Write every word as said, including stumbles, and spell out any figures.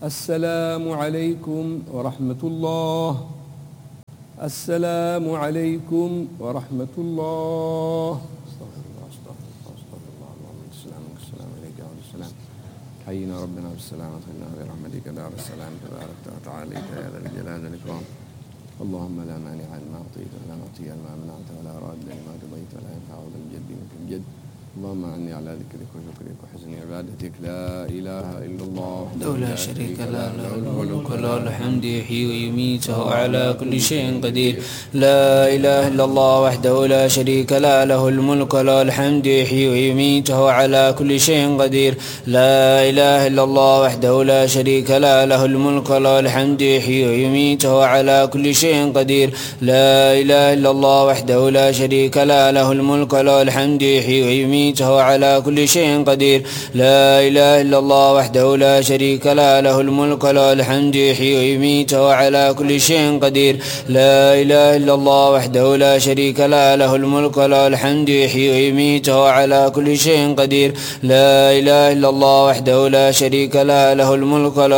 السلام عليكم ورحمة الله. السلام عليكم ورحمة الله. استغفر الله استغفر الله استغفر الله اللهم انت السلام منك السلام عليك يا ولي السلام. حينا ربنا بالسلام وادخلنا برحمتك دار السلام تبارك وتعاليك يا ذا الجلال والاكرام. اللهم لا مانع لما اعطيت ولا معطي لما منعت ولا راد لما قضيت ولا ينفع ذا الجد منك الجد. اللهم أعني على ذكرك وشكرك وحسن عبادتك. لا إله إلا الله وحده لا شريك له له الملك وله الحمد يحيي ويميت وهو على كل شيء قدير. لا إله إلا الله وحده لا شريك له له الملك وله الحمد يحيي ويميت وهو على كل شيء قدير. لا إله إلا الله وحده لا شريك له له الملك وله الحمد يحيي ويميت وهو على كل شيء قدير. لا إله إلا الله وحده لا شريك له له الملك وله الحمد يحيي ويميت وهو على كل شيء قدير. لا إله إلا الله وحده لا شريك له له الملك وله الحمد يحيي ويميت وهو على كل شيء قدير. لا إله إلا الله وحده لا شريك له له الملك وله الحمد يحيي ويميت وهو على كل شيء قدير. لا إله إلا الله وحده لا شريك له له الملك